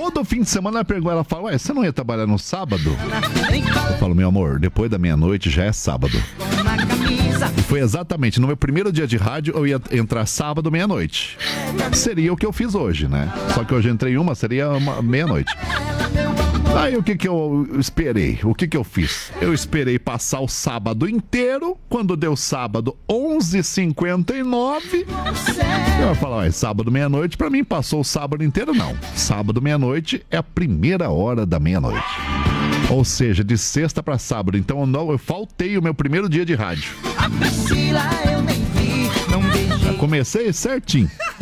todo fim de semana ela fala, ué, você não ia trabalhar no sábado? Eu falo, meu amor, depois da meia-noite já é sábado. E foi exatamente no meu primeiro dia de rádio, eu ia entrar sábado, meia-noite. Seria o que eu fiz hoje, né? Só que hoje entrei seria meia-noite. Aí o que eu esperei? O que eu fiz? Eu esperei passar o sábado inteiro. Quando deu sábado 11h59, eu ia falar, ué, sábado meia-noite, pra mim passou o sábado inteiro, não. Sábado meia-noite é a primeira hora da meia-noite. Ou seja, de sexta pra sábado. Então eu faltei o meu primeiro dia de rádio. Já comecei certinho.